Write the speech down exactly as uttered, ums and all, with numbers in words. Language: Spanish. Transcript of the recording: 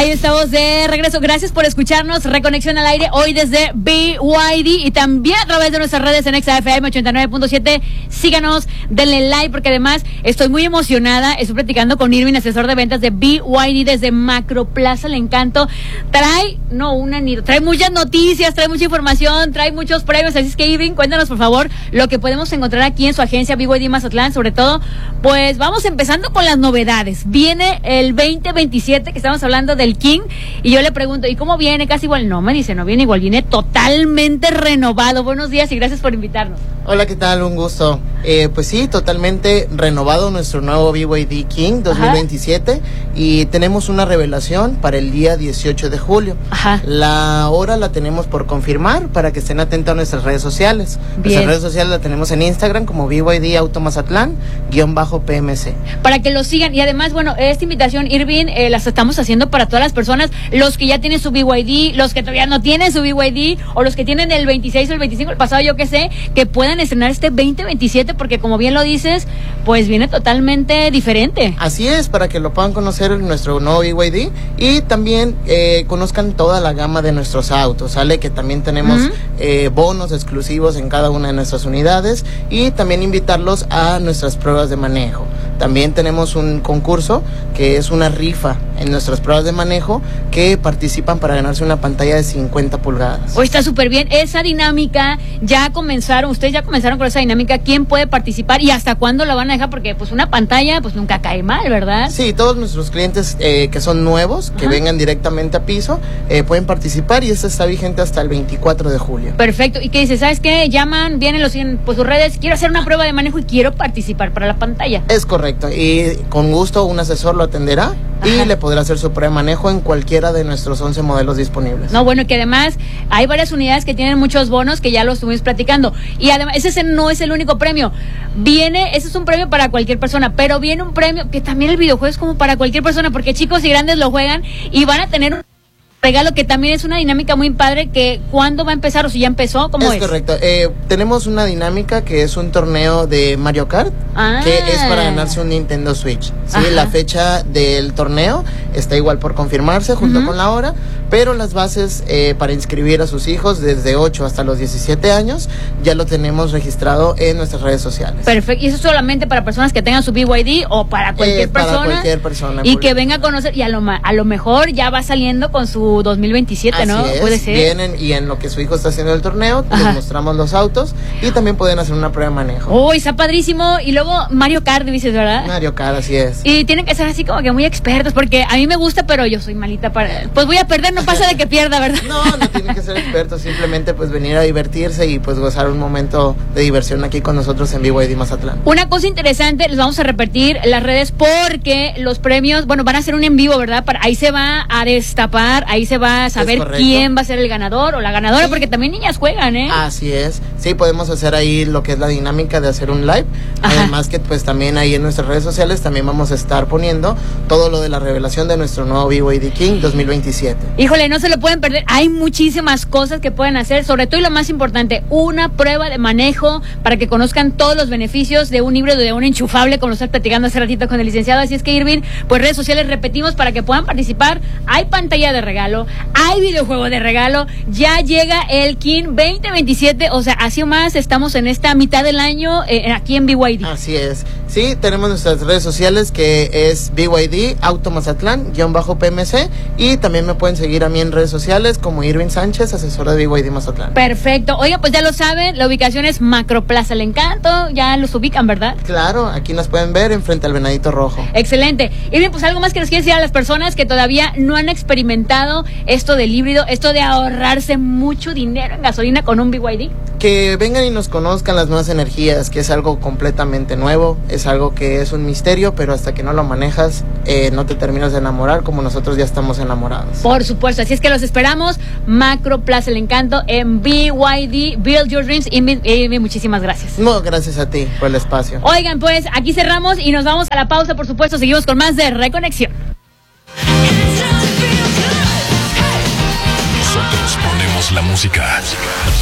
Ahí estamos de regreso. Gracias por escucharnos. Reconexión al aire hoy desde B Y D y también a través de nuestras redes en Exa F M ochenta y nueve punto siete. Síganos, denle like porque además estoy muy emocionada. Estoy platicando con Irving, asesor de ventas de B Y D desde Macroplaza El Encanto. Trae, no una ni trae muchas noticias, trae mucha información, trae muchos premios. Así es que Irving, cuéntanos por favor lo que podemos encontrar aquí en su agencia B Y D Mazatlán. Sobre todo, pues vamos empezando con las novedades. Viene el veinte veintisiete que estamos hablando del King y yo le pregunto, ¿y cómo viene? Casi igual. No, me dice, no viene igual, viene totalmente renovado. Buenos días y gracias por invitarnos. Hola, ¿qué tal? Un gusto. Eh, pues sí, totalmente renovado nuestro nuevo B Y D King dos mil veintisiete. Ajá. Y tenemos una revelación para el día dieciocho de julio. Ajá. La hora la tenemos por confirmar para que estén atentos a nuestras redes sociales. Bien. Nuestras redes sociales la tenemos en Instagram como B Y D Automazatlán guión bajo P M C. Para que lo sigan. Y además, bueno, esta invitación, Irving, eh, las estamos haciendo para todas las personas, los que ya tienen su B Y D, los que todavía no tienen su B Y D, o los que tienen el veintiséis o el veinticinco, el pasado, yo qué sé, que puedan estrenar este veinte veintisiete, porque como bien lo dices, pues viene totalmente diferente. Así es, para que lo puedan conocer en nuestro nuevo B Y D y también eh, conozcan toda la gama de nuestros autos, ¿sale? Que también tenemos uh-huh. eh, bonos exclusivos en cada una de nuestras unidades y también invitarlos a nuestras pruebas de manejo. También tenemos un concurso que es una rifa en nuestras pruebas de manejo que participan para ganarse una pantalla de cincuenta pulgadas. Hoy está súper bien. Esa dinámica ya comenzaron, ustedes ya comenzaron con esa dinámica. ¿Quién puede participar y hasta cuándo la van a dejar? Porque pues una pantalla pues nunca cae mal, ¿verdad? Sí, todos nuestros clientes eh, que son nuevos, que Ajá. vengan directamente a piso, eh, pueden participar y esta está vigente hasta el veinticuatro de julio. Perfecto. ¿Y qué dices? ¿Sabes qué? Llaman, vienen los siguen por sus redes, quiero hacer una prueba de manejo y quiero participar para la pantalla. Es correcto. Y con gusto un asesor lo atenderá y Ajá. le podrá hacer su prueba de manejo en cualquiera de nuestros once modelos disponibles. No, bueno, que además hay varias unidades que tienen muchos bonos que ya lo estuvimos platicando. Y además, ese no es el único premio. Viene, ese es un premio para cualquier persona, pero viene un premio que también el videojuego es como para cualquier persona, porque chicos y grandes lo juegan y van a tener un regalo que también es una dinámica muy padre. Que ¿cuándo va a empezar o si ya empezó? ¿Cómo es? Es correcto. Eh, tenemos una dinámica que es un torneo de Mario Kart ah. que es para ganarse un Nintendo Switch. Sí, Ajá. la fecha del torneo está igual por confirmarse junto uh-huh. con la hora, pero las bases eh, para inscribir a sus hijos desde ocho hasta los diecisiete años ya lo tenemos registrado en nuestras redes sociales. Perfecto. ¿Y eso solamente para personas que tengan su B Y D o para cualquier eh, persona? Para cualquier persona. Y que venga a conocer y a lo, a lo mejor ya va saliendo con su dos mil veintisiete, Así ¿no? Es, puede ser. Vienen y en lo que su hijo está haciendo el torneo, Ajá. les mostramos los autos y también pueden hacer una prueba de manejo. Uy, está padrísimo. Y luego Mario Kart, dices, ¿verdad? Mario Kart, así es. Y tienen que ser así como que muy expertos, porque a mí me gusta, pero yo soy malita para... Pues voy a perder, no pasa de que pierda, ¿verdad? No, no tienen que ser expertos, simplemente pues venir a divertirse y pues gozar un momento de diversión aquí con nosotros en B Y D Mazatlán. Una cosa interesante, les vamos a repetir las redes porque los premios, bueno, van a ser un en vivo, ¿verdad? Para, ahí se va a destapar, ahí se va a saber quién va a ser el ganador o la ganadora, sí. porque también niñas juegan, ¿eh? Así es. Sí, podemos hacer ahí lo que es la dinámica de hacer un live. Ajá. Además que pues también ahí en nuestras redes sociales también vamos a estar poniendo todo lo de la revelación de nuestro nuevo B Y D King dos mil veintisiete. Híjole, no se lo pueden perder. Hay muchísimas cosas que pueden hacer, sobre todo y lo más importante, una prueba de manejo para que conozcan todos los beneficios de un híbrido, de un enchufable, como lo estás platicando hace ratito con el licenciado. Así es que, Irving, pues redes sociales repetimos para que puedan participar. Hay pantalla de regalo, hay videojuego de regalo, ya llega el King veinte veintisiete, o sea, así o más estamos en esta mitad del año eh, aquí en B Y D. Así es. Sí, tenemos nuestras redes sociales que es B Y D Automazatlán guión bajo P M C y también me pueden seguir a mí en redes sociales como Irving Sánchez, asesor de B Y D Mazatlán. Perfecto. Oiga, pues ya lo saben, la ubicación es Macroplaza El Encanto, ya los ubican, ¿verdad? Claro, aquí nos pueden ver enfrente al Venadito Rojo. Excelente. Irving, pues algo más que les quiero decir a las personas que todavía no han experimentado esto del híbrido, esto de ahorrarse mucho dinero en gasolina con un B Y D. Que vengan y nos conozcan las nuevas energías, que es algo completamente nuevo, es algo que es un misterio, pero hasta que no lo manejas, eh, no te terminas de enamorar como nosotros ya estamos enamorados. Por supuesto, así es que los esperamos, Macroplaza El Encanto en B Y D, Build Your Dreams, y, y, y muchísimas gracias. No, gracias a ti por el espacio. Oigan, pues aquí cerramos y nos vamos a la pausa, por supuesto, seguimos con más de Reconexión. Nosotros ponemos la música.